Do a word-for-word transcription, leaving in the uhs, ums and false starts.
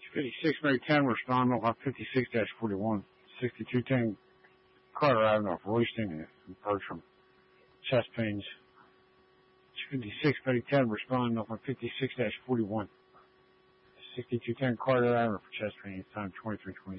fifty-six May ten, respond off fifty-six forty-one. sixty-two ten Carter Avenue, Royston and Bertram. Chest pains. fifty-six May ten, respond off fifty-six forty-one. sixty-two ten Carter Avenue for chest pains, time twenty-three twenty.